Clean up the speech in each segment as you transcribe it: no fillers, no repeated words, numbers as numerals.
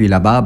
puis là-bas,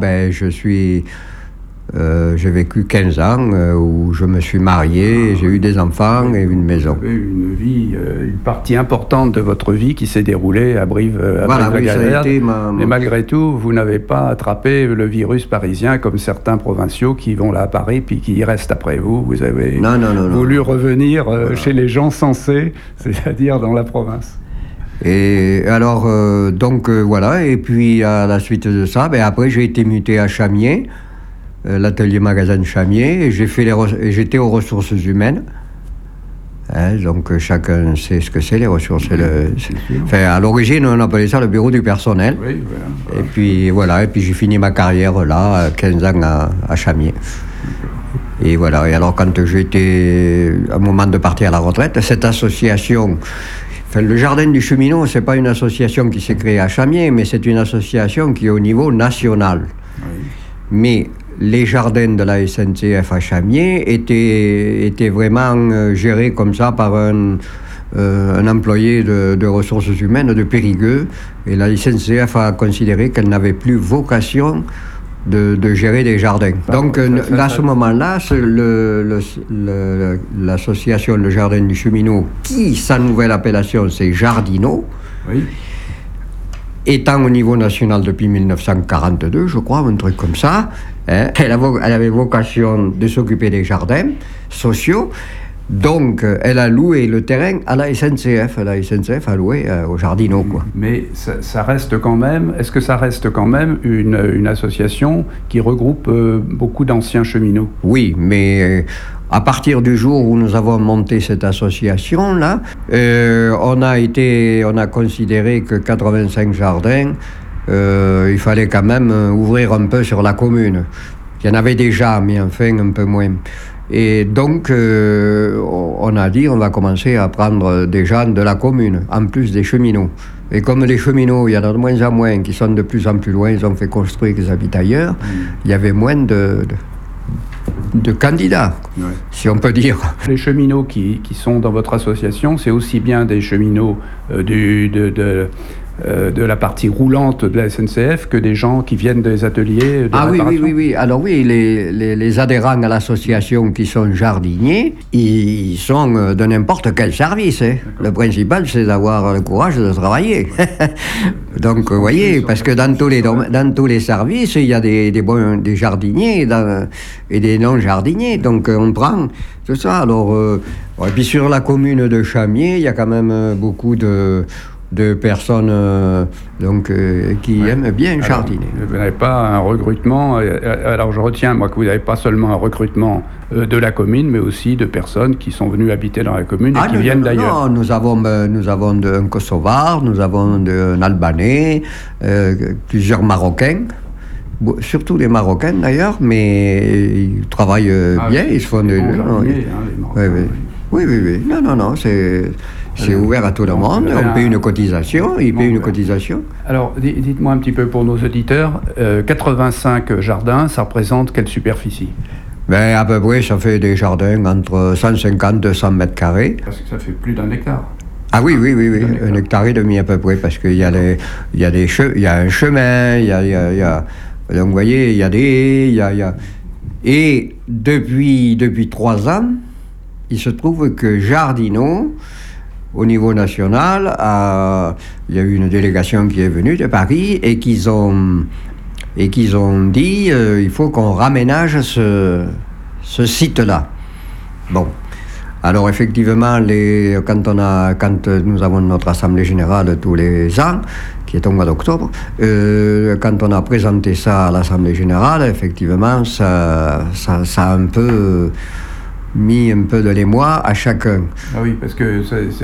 j'ai vécu 15 ans où je me suis marié, j'ai eu des enfants et une maison. Vous avez une vie, une partie importante de votre vie qui s'est déroulée à Brive, Voilà, oui, ça a été mais malgré tout, vous n'avez pas attrapé le virus parisien comme certains provinciaux qui vont là à Paris puis qui y restent après vous. Vous avez voulu revenir chez les gens sensés, c'est-à-dire dans la province. Et alors, voilà, et puis à la suite de ça, après j'ai été muté à Chamiers, l'atelier magasin de Chamiers, et j'étais aux ressources humaines. Donc chacun sait ce que c'est, les ressources. À l'origine, on appelait ça le bureau du personnel. Oui, voilà. Et puis j'ai fini ma carrière là, 15 ans à Chamiers. Et voilà, et alors quand j'étais au moment de partir à la retraite, cette association, le Jardin du Cheminot, c'est pas une association qui s'est créée à Chamiers, mais c'est une association qui est au niveau national. Oui. Mais les jardins de la SNCF à Chamiers étaient vraiment gérés comme ça par un employé de ressources humaines de Périgueux. Et la SNCF a considéré qu'elle n'avait plus vocation de gérer des jardins. Donc à ce moment-là, l'association Le Jardin du Cheminot, qui, sa nouvelle appellation, c'est Jardinot, oui, étant au niveau national depuis 1942, je crois, un truc comme ça, elle avait vocation de s'occuper des jardins sociaux. Donc, elle a loué le terrain à la SNCF. La SNCF a loué au Jardinot, quoi. Mais ça reste quand même... Est-ce que ça reste quand même une association qui regroupe beaucoup d'anciens cheminots ? Oui, mais à partir du jour où nous avons monté cette association-là, on a considéré que 85 jardins, il fallait quand même ouvrir un peu sur la commune. Il y en avait déjà, mais enfin un peu moins. Et donc, on a dit, on va commencer à prendre des gens de la commune, en plus des cheminots. Et comme les cheminots, il y en a de moins en moins qui sont de plus en plus loin, ils ont fait construire, qu'ils habitent ailleurs, il y avait moins de candidats, ouais, si on peut dire. Les cheminots qui sont dans votre association, c'est aussi bien des cheminots de la partie roulante de la SNCF que des gens qui viennent des ateliers de réparation. Oui. Alors oui, les adhérents à l'association qui sont jardiniers, ils sont de n'importe quel service. Le principal, c'est d'avoir le courage de travailler. Donc, vous voyez, parce que dans tous les services, il y a des jardiniers et des non-jardiniers. Donc, on prend tout ça. Alors, et puis sur la commune de Chamiers, il y a quand même beaucoup de personnes qui aiment bien jardiner. Vous n'avez pas un recrutement, alors je retiens moi que vous n'avez pas seulement un recrutement de la commune, mais aussi de personnes qui sont venues habiter dans la commune et qui viennent d'ailleurs. Non, nous avons un Kosovar, nous avons un Albanais, plusieurs Marocains, surtout les Marocains d'ailleurs, mais ils travaillent bien, ils se font des... Oui. Non, c'est ouvert à tout le monde, on paye une cotisation, ils payent une cotisation. Alors, dites-moi un petit peu pour nos auditeurs, 85 jardins, ça représente quelle superficie ? À peu près, ça fait des jardins entre 150 et 200 mètres carrés. Parce que ça fait plus d'un hectare. Ah oui, 1 hectare et demi à peu près, parce qu'il y a un chemin, donc vous voyez, il y a des haies, Et depuis 3 ans, il se trouve que Jardinot, au niveau national, il y a eu une délégation qui est venue de Paris et qu'ils ont dit il faut qu'on raménage ce site-là. Bon. Alors effectivement, quand nous avons notre assemblée générale tous les ans, qui est au mois d'octobre, quand on a présenté ça à l'assemblée générale, effectivement, ça a un peu mis un peu de l'émoi à chacun. Ah oui, parce que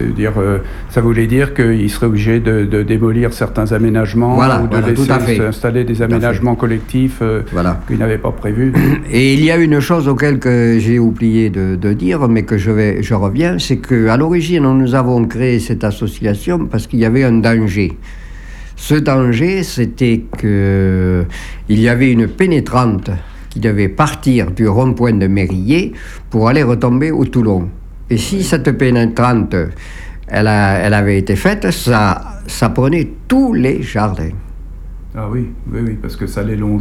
ça voulait dire qu'il serait obligé de démolir certains aménagements, ou de laisser installer des aménagements collectifs qu'ils n'avaient pas prévus. Et il y a une chose auquel que j'ai oublié de dire, mais que je reviens, c'est qu'à l'origine, nous avons créé cette association parce qu'il y avait un danger. Ce danger, c'était qu'il y avait une pénétrante qui devait partir du rond-point de Mérillet pour aller retomber au Toulon. Et si cette pénétrante, elle avait été faite, ça prenait tous les jardins. Ah oui, parce que ça les longe.